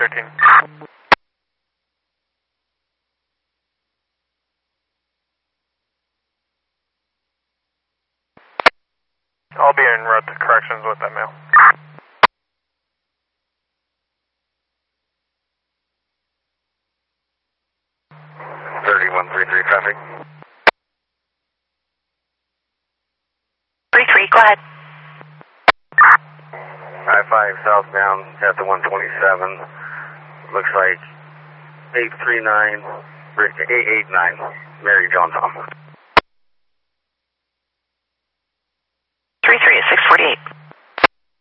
615. I'll be en route to corrections with that mail. Traffic. 33, go ahead. I-5 southbound at the 127. Looks like 839, 889, Mary John Tom. 33 at 648.